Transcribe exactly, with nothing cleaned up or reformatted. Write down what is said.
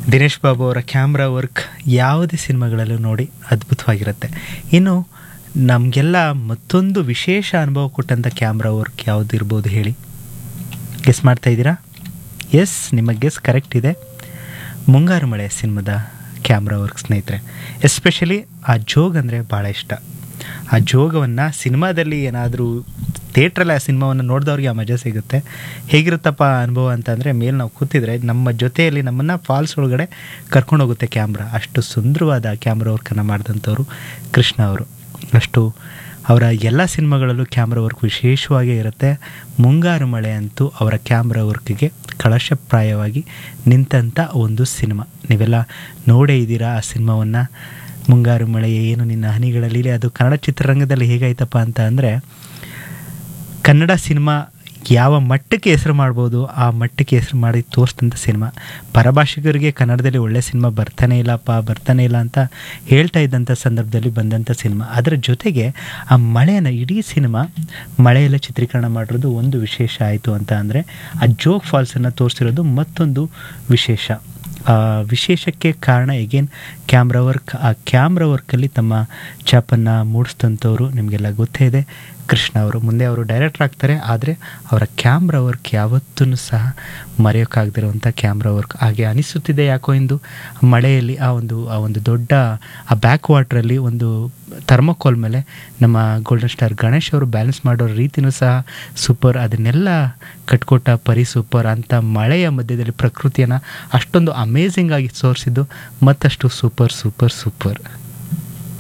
ದಿನೇಶ್ ಬಾಬು ಅವರ camera work ಯಾವುದೇ ಸಿನಿಮಾಗಳಲ್ಲೂ ನೋಡಿ ಅದ್ಭುತವಾಗಿರುತ್ತೆ. ಇನ್ನು ನಮಗೆಲ್ಲ ಮತ್ತೊಂದು ವಿಶೇಷ ಅನುಭವ ಕೊಟ್ಟಂಥ ಕ್ಯಾಮ್ರಾ ವರ್ಕ್ ಯಾವುದು ಇರ್ಬೋದು ಹೇಳಿ? ಗೆಸ್ ಮಾಡ್ತಾ ಇದ್ದೀರಾ? ಎಸ್, ನಿಮ್ಮ ಗೆಸ್ ಕರೆಕ್ಟ್ ಇದೆ. ಮುಂಗಾರು ಮಳೆ ಸಿನಿಮಾದ ಕ್ಯಾಮ್ರಾ ವರ್ಕ್ ಸ್ನೇಹಿತರೆ. ಎಸ್ಪೆಷಲಿ ಆ ಜೋಗ್ ಅಂದರೆ ಭಾಳ ಇಷ್ಟ. ಆ ಜೋಗವನ್ನು ಸಿನಿಮಾದಲ್ಲಿ ಏನಾದರೂ ಥಿಯೇಟ್ರಲ್ಲಿ ಆ ಸಿನಿಮಾವನ್ನು ನೋಡಿದವ್ರಿಗೆ ಆ ಮಜಾ ಸಿಗುತ್ತೆ. ಹೇಗಿರುತ್ತಪ್ಪ ಅನುಭವ ಅಂತಂದರೆ, ಮೇಲೆ ನಾವು ಕೂತಿದ್ರೆ ನಮ್ಮ ಜೊತೆಯಲ್ಲಿ ನಮ್ಮನ್ನು ಫಾಲ್ಸ್ ಒಳಗಡೆ ಕರ್ಕೊಂಡೋಗುತ್ತೆ ಕ್ಯಾಮ್ರಾ. ಅಷ್ಟು ಸುಂದರವಾದ ಕ್ಯಾಮ್ರಾ ವರ್ಕನ್ನು ಮಾಡಿದಂಥವ್ರು ಕೃಷ್ಣ ಅವರು. ಅಷ್ಟು ಅವರ ಎಲ್ಲ ಸಿನಿಮಾಗಳಲ್ಲೂ ಕ್ಯಾಮ್ರಾ ವರ್ಕ್ ವಿಶೇಷವಾಗಿ ಇರುತ್ತೆ. ಮುಂಗಾರು ಮಳೆ ಅಂತೂ ಅವರ ಕ್ಯಾಮ್ರಾ ವರ್ಕ್ಗೆ ಕಳಶಪ್ರಾಯವಾಗಿ ನಿಂತಂಥ ಒಂದು ಸಿನಿಮಾ. ನೀವೆಲ್ಲ ನೋಡೇ ಇದ್ದೀರಾ ಆ ಸಿನಿಮಾವನ್ನು. ಮುಂಗಾರು ಮಳೆ ಏನು ನಿನ್ನ ಹನಿಗಳಲ್ಲಿ. ಅದು ಕನ್ನಡ ಚಿತ್ರರಂಗದಲ್ಲಿ ಹೇಗಾಯ್ತಪ್ಪ ಅಂತ ಅಂದರೆ, ಕನ್ನಡ ಸಿನಿಮಾ ಯಾವ ಮಟ್ಟಕ್ಕೆ ಹೆಸರು ಮಾಡ್ಬೋದು ಆ ಮಟ್ಟಕ್ಕೆ ಹೆಸರು ಮಾಡಿ ತೋರಿಸಿದಂಥ ಸಿನಿಮಾ. ಪರಭಾಷಿಗರಿಗೆ ಕನ್ನಡದಲ್ಲಿ ಒಳ್ಳೆ ಸಿನಿಮಾ ಬರ್ತಾನೆ ಇಲ್ಲಪ್ಪ ಬರ್ತಾನೆ ಇಲ್ಲ ಅಂತ ಹೇಳ್ತಾ ಇದ್ದಂಥ ಸಂದರ್ಭದಲ್ಲಿ ಬಂದಂಥ ಸಿನಿಮಾ. ಅದರ ಜೊತೆಗೆ ಆ ಮಳೆಯನ್ನು, ಇಡೀ ಸಿನಿಮಾ ಮಳೆಯೆಲ್ಲ ಚಿತ್ರೀಕರಣ ಮಾಡಿರೋದು ಒಂದು ವಿಶೇಷ ಆಯಿತು ಅಂತ ಅಂದರೆ, ಆ ಜೋಗ್ ಫಾಲ್ಸನ್ನು ತೋರಿಸಿರೋದು ಮತ್ತೊಂದು ವಿಶೇಷ. ಆ ವಿಶೇಷಕ್ಕೆ ಕಾರಣ ಎಗೇನ್ ಕ್ಯಾಮ್ರಾ ವರ್ಕ್. ಆ ಕ್ಯಾಮ್ರಾ ವರ್ಕಲ್ಲಿ ತಮ್ಮ ಛಾಪನ್ನು ಮೂಡಿಸಿದಂಥವ್ರು ನಿಮಗೆಲ್ಲ ಗೊತ್ತೇ ಇದೆ, ಕೃಷ್ಣ ಅವರು. ಮುಂದೆ ಅವರು ಡೈರೆಕ್ಟರ್ ಆಗ್ತಾರೆ, ಆದರೆ ಅವರ ಕ್ಯಾಮ್ರಾ ವರ್ಕ್ ಯಾವತ್ತೂ ಸಹ ಮರೆಯೋಕ್ಕಾಗದಿರುವಂಥ ಕ್ಯಾಮ್ರಾ ವರ್ಕ್. ಹಾಗೆ ಅನಿಸುತ್ತಿದೆ ಯಾಕೋ ಇಂದು ಮಳೆಯಲ್ಲಿ ಆ ಒಂದು ಆ ಒಂದು ದೊಡ್ಡ ಆ ಬ್ಯಾಕ್ ವಾಟ್ರಲ್ಲಿ ಒಂದು ಥರ್ಮೋಕೋಲ್ ಮೇಲೆ ನಮ್ಮ ಗೋಲ್ಡನ್ ಸ್ಟಾರ್ ಗಣೇಶ್ ಅವರು ಬ್ಯಾಲೆನ್ಸ್ ಮಾಡೋ ರೀತಿಯೂ ಸಹ ಸೂಪರ್. ಅದನ್ನೆಲ್ಲ ಕಟ್ಕೊಟ್ಟ ಪರಿ ಸೂಪರ್. ಅಂಥ ಮಳೆಯ ಮಧ್ಯದಲ್ಲಿ ಪ್ರಕೃತಿಯನ್ನು ಅಷ್ಟೊಂದು ಅಮೇಝಿಂಗ್ ಆಗಿ ತೋರಿಸಿದ್ದು ಮತ್ತಷ್ಟು ಸೂಪರ್ ಸೂಪರ್ ಸೂಪರ್.